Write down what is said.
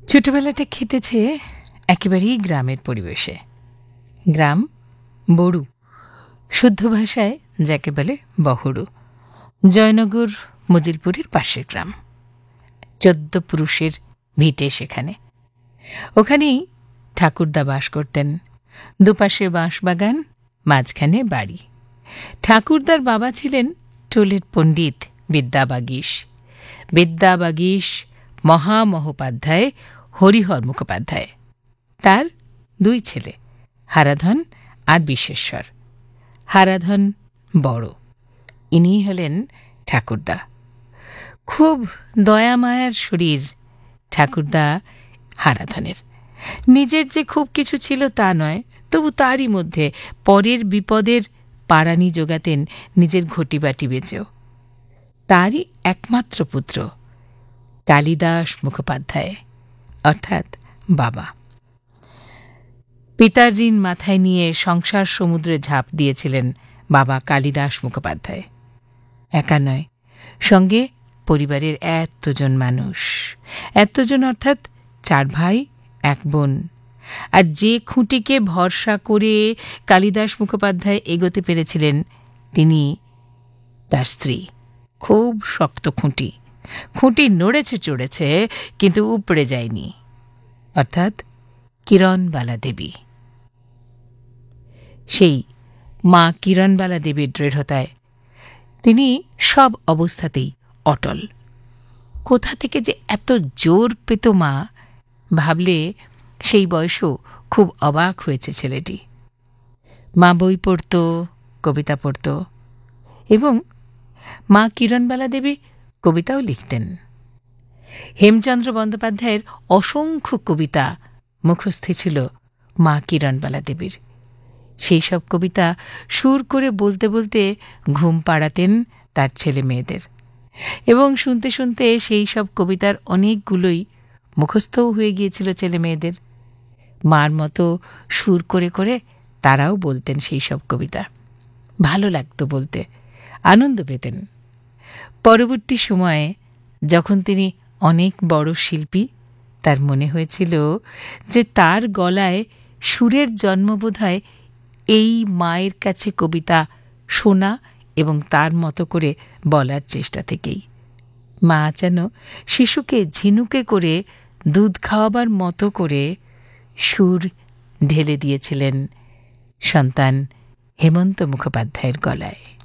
ছোটবেলাটা কেটেছে একেবারেই গ্রামের পরিবেশে। গ্রাম বড়ু, শুদ্ধ ভাষায় যাকে বলে বহরু। জয়নগর মজিলপুরের পাশের গ্রাম। 14 পুরুষের ভিটে সেখানে। ওখানেই ঠাকুরদা বাস করতেন। দুপাশে বাঁশবাগান, মাঝখানে বাড়ি। ঠাকুরদার বাবা ছিলেন টোলের পণ্ডিত বিদ্যাবাগীশ। বিদ্যাবাগীশ মহামহোপাধ্যায় হরিহর মুখোপাধ্যায়। তার 2 ছেলে, হারাধন আর বিশ্বেশ্বর। হারাধন বড়, ইনি হলেন ঠাকুরদা। খুব দয়ামায়ার শরীর ঠাকুরদা হারাধনের। নিজের যে খুব কিছু ছিল তা নয়, তবু তারই মধ্যে পরের বিপদের পারানি জোগাতেন নিজের ঘটিবাটি বেচেও। তারই একমাত্র পুত্র কালিদাস মুখোপাধ্যায়, অর্থাৎ বাবা। পিতার ঋণ মাথায় নিয়ে সংসার সমুদ্রে ঝাঁপ দিয়েছিলেন বাবা কালিদাস মুখোপাধ্যায়। একা নয়, সঙ্গে পরিবারের এতজন মানুষ। এতজন অর্থাৎ 4 ভাই 1 বোন। আর যে খুঁটিকে ভরসা করে কালিদাস মুখোপাধ্যায় এগোতে পেরেছিলেন তিনি তার স্ত্রী। খুব শক্ত খুঁটি। খুঁটি নড়েছে চড়েছে, কিন্তু উপড়ে যায়নি, অর্থাৎ কিরণবালা দেবী। সেই মা কিরণবালা দেবীর দৃঢ়তায় তিনি সব অবস্থাতেই অটল। কোথা থেকে যে এত জোর পেত মা, ভাবলে সেই বয়সেও খুব অবাক হয়েছে ছেলেটি। মা বই পড়ত, কবিতা পড়ত, এবং মা কিরণবালা দেবী কবিতাও লিখতেন। হেমচন্দ্র বন্দ্যোপাধ্যায়ের অসংখ্য কবিতা মুখস্থ ছিল মা কিরণবালা দেবীর। সেই সব কবিতা সুর করে বলতে বলতে ঘুম পাড়াতেন তার ছেলে মেয়েদের, এবং শুনতে শুনতে সেই সব কবিতার অনেকগুলোই মুখস্থও হয়ে গিয়েছিল ছেলে মেয়েদের। মার মতো সুর করে করে তারাও বলতেন সেই সব কবিতা। ভালো লাগতো বলতে, আনন্দ পেতেন। পরবর্তী সময়ে যখন তিনি অনেক বড় শিল্পী, তার মনে হয়েছিল যে তার গলায় সুরের জন্ম বোধহয় এই মায়ের কাছে কবিতা শোনা এবং তার মতো করে বলার চেষ্টা থেকেই। মা যেন শিশুকে ঝিনুকে করে দুধ খাওয়াবার মতো করে সুর ঢেলে দিয়েছিলেন সন্তান হেমন্ত মুখোপাধ্যায়ের গলায়।